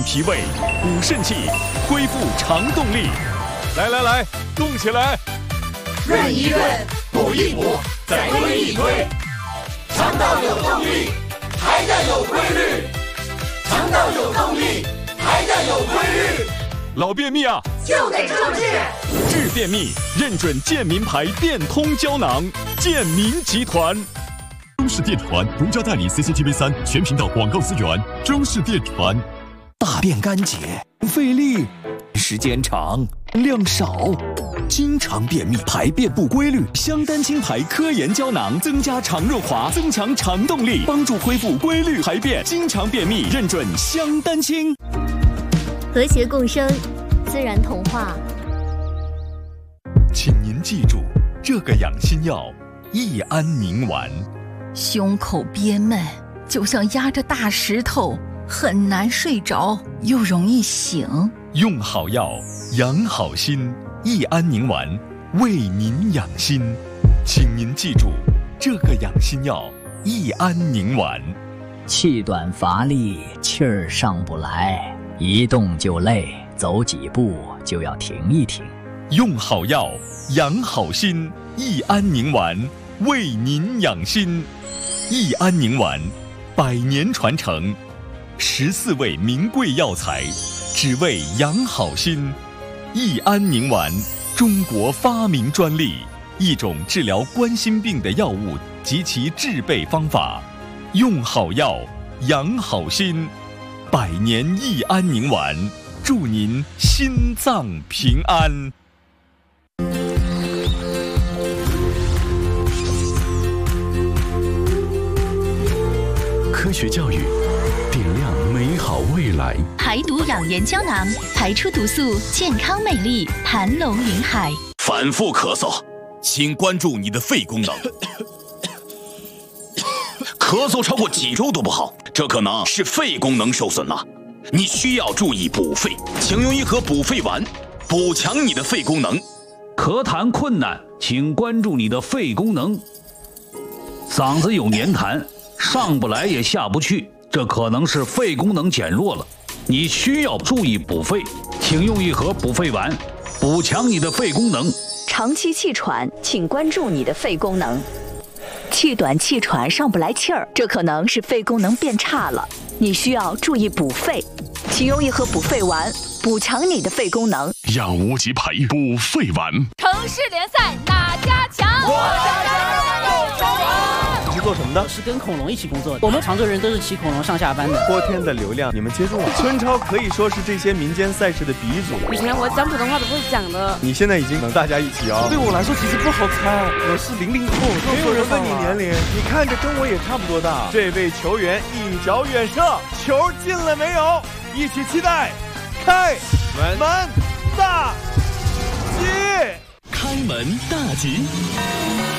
脾胃，补肾气，恢复肠动力。来，动起来！ 润一润，补一补，再推一推，肠道有动力，排便有规律，肠道有动力，排便有规律。 老便秘啊， 就得这么治。 治便秘，认准健民牌变通胶囊，健民集团。中式电传独家代理 CCTV3 全频道广告资源。中式电传， 大便干结，费力，时间长，量少，经常便秘，排便不规律。香丹清牌科研胶囊增加肠润滑，增强肠动力，帮助恢复规律排便。经常便秘，认准香丹清。 和谐共生，自然童话。 请您记住这个养心药：益安宁丸。 胸口憋闷，就像压着大石头，很难睡着，又容易醒。 用好药，养好心。益安宁丸为您养心，请您记住这个养心药：益安宁丸。 气短乏力，气儿上不来，一动就累，走几步就要停一停。 用好药，养好心。益安宁丸为您养心。益安宁丸100年传承，14味名贵药材，只为养好心。益安宁丸，中国发明专利，一种治疗冠心病的药物及其制备方法。用好药，养好心。100年益安宁丸，祝您心脏平安。科学教育，点亮美好未来。 排毒养颜胶囊，排出毒素，健康美丽，盘龙云海。 反复咳嗽，请关注你的肺功能。咳嗽超过几周都不好，这可能是肺功能受损了。你需要注意补肺，请用一盒补肺丸，补强你的肺功能。 咳痰困难，请关注你的肺功能。嗓子有黏痰，上不来也下不去，这可能是肺功能减弱了。你需要注意补肺，请用一盒补肺丸，补强你的肺功能。 长期气喘，请关注你的肺功能。气短气喘上不来气儿，这可能是肺功能变差了，你需要注意补肺，请用一盒补肺丸，补强你的肺功能。 养无极牌补肺丸。 城市联赛哪家强？ 我家你是做什么的？ 是跟恐龙一起工作的。我们常州人都是骑恐龙上下班的。 泼天的流量，你们接住了。村超可以说是这些民间赛事的鼻祖。 以前我讲普通话都不会讲的。 你现在已经能大家一起哦。 对我来说其实不好猜，我是00后， 没有人问你年龄，你看着跟我也差不多大。这位球员一脚远射，球进了没有？一起期待开门大吉！ 开门大吉。